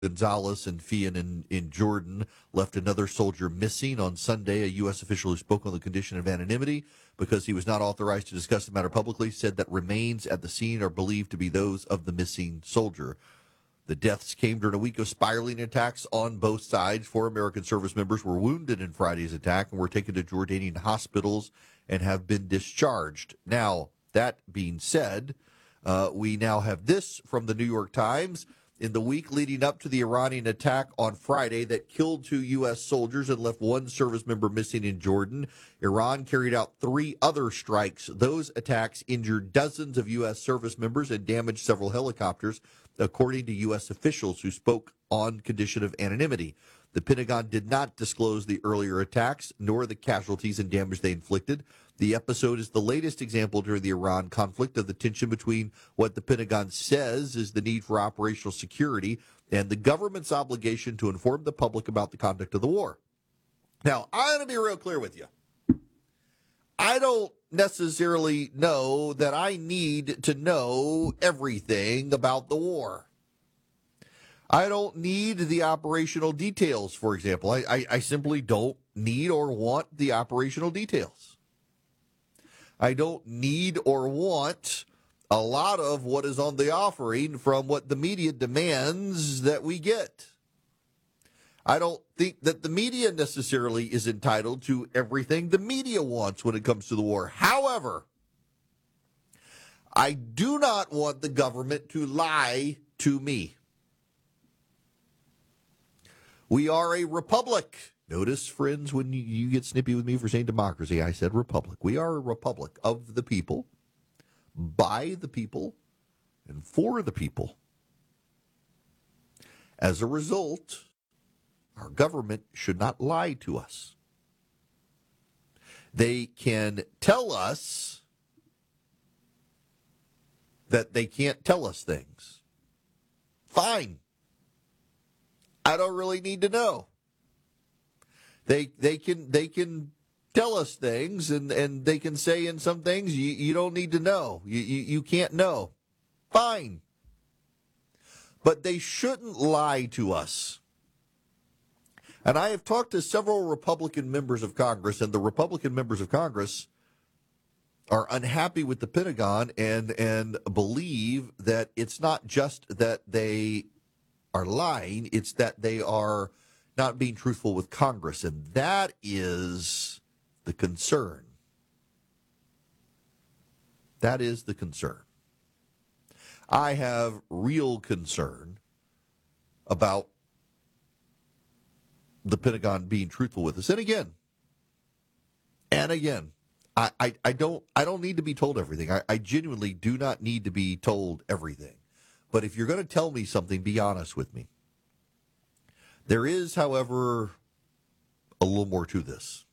Gonzalez and Fian in Jordan left another soldier missing on Sunday. A U.S. official who spoke on the condition of anonymity because he was not authorized to discuss the matter publicly said that remains at the scene are believed to be those of the missing soldier. The deaths came during a week of spiraling attacks on both sides. 4 American service members were wounded in Friday's attack and were taken to Jordanian hospitals and have been discharged. Now, that being said, we now have this from the New York Times. In the week leading up to the Iranian attack on Friday that killed 2 U.S. soldiers and left 1 service member missing in Jordan, Iran carried out 3 other strikes. Those attacks injured dozens of U.S. service members and damaged several helicopters, according to U.S. officials who spoke on condition of anonymity. The Pentagon did not disclose the earlier attacks, nor the casualties and damage they inflicted. The episode is the latest example during the Iran conflict of the tension between what the Pentagon says is the need for operational security and the government's obligation to inform the public about the conduct of the war. Now, I'm going to be real clear with you. I don't necessarily know that I need to know everything about the war. I don't need the operational details, for example. I simply don't need or want the operational details. I don't need or want a lot of what is on the offering from what the media demands that we get. I don't think that the media necessarily is entitled to everything the media wants when it comes to the war. However, I do not want the government to lie to me. We are a republic. Notice, friends, when you get snippy with me for saying democracy, I said republic. We are a republic of the people, by the people, and for the people. As a result, our government should not lie to us. They can tell us that they can't tell us things. Fine. I don't really need to know. They can tell us things and they can say in some things you don't need to know. You can't know. Fine. But they shouldn't lie to us. And I have talked to several Republican members of Congress, and the Republican members of Congress are unhappy with the Pentagon and believe that it's not just that they are lying, it's that they are not being truthful with Congress, and that is the concern. That is the concern. I have real concern about the Pentagon being truthful with us. And again, I don't need to be told everything. I genuinely do not need to be told everything. But if you're going to tell me something, be honest with me. There is, however, a little more to this.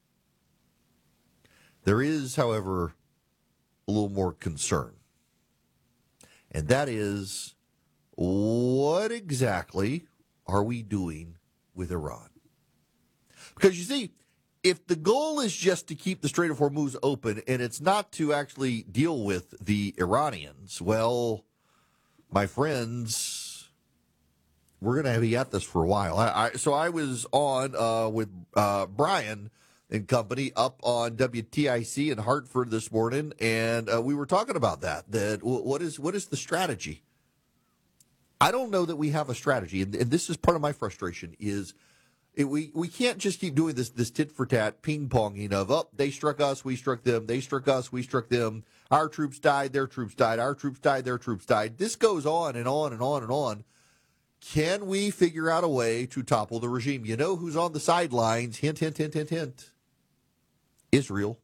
There is, however, a little more concern. And that is, what exactly are we doing with Iran? Because you see, if the goal is just to keep the Strait of Hormuz open and it's not to actually deal with the Iranians, well, my friends, we're going to be at this for a while. So I was on with Brian and company up on WTIC in Hartford this morning, and we were talking about that what is the strategy? I don't know that we have a strategy, and this is part of my frustration, is we can't just keep doing this tit-for-tat ping-ponging of, they struck us, we struck them, they struck us, we struck them, our troops died, their troops died, our troops died, their troops died. This goes on and on and on and on. Can we figure out a way to topple the regime? You know who's on the sidelines? Hint, hint, hint, hint, hint. Israel.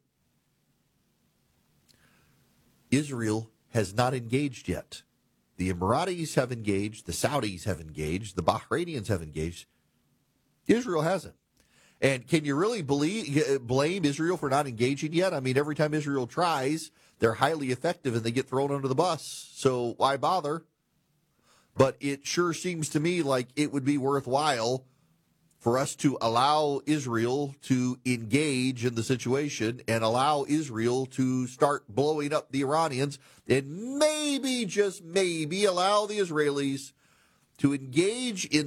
Israel has not engaged yet. The Emiratis have engaged, the Saudis have engaged, the Bahrainians have engaged. Israel hasn't. And can you really blame Israel for not engaging yet? I mean, every time Israel tries, they're highly effective and they get thrown under the bus. So why bother? But it sure seems to me like it would be worthwhile for us to allow Israel to engage in the situation and allow Israel to start blowing up the Iranians and maybe, just maybe, allow the Israelis to engage in